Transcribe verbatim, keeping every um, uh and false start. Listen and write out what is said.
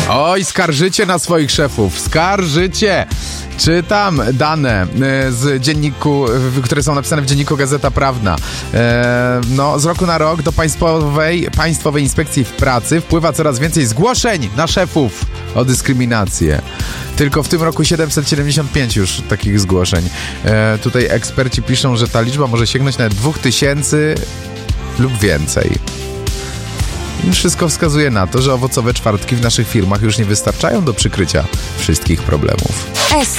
Oj, skarżycie na swoich szefów, skarżycie. Czytam dane z dzienniku, które są napisane w dzienniku Gazeta Prawna. E, no, z roku na rok do Państwowej, Państwowej Inspekcji w Pracy wpływa coraz więcej zgłoszeń na szefów o dyskryminację. Tylko w tym roku siedemset siedemdziesiąt pięć już takich zgłoszeń. E, tutaj eksperci piszą, że ta liczba może sięgnąć nawet dwóch tysięcy lub więcej. Wszystko wskazuje na to, że owocowe czwartki w naszych firmach już nie wystarczają do przykrycia wszystkich problemów. S